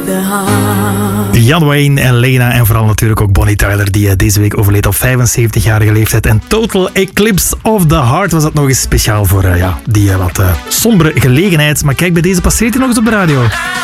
Jan Wayne en Lena en vooral natuurlijk ook Bonnie Tyler, die deze week overleed op 75-jarige leeftijd. En Total Eclipse of the Heart was dat nog eens speciaal voor die wat sombere gelegenheid. Maar kijk, bij deze passeert hij nog eens op de radio.